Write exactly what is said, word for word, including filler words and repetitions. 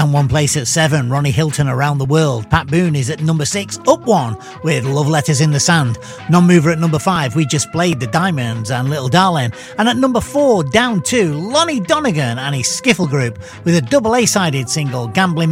Down one place at seven, Ronnie Hilton, Around the World. Pat Boone is at number six, up one with Love Letters in the Sand. Non-mover at number five, We Just Played the Diamonds and Little Darling. And at number four, down two, Lonnie Donegan and his Skiffle Group with a double A-sided single, Gambling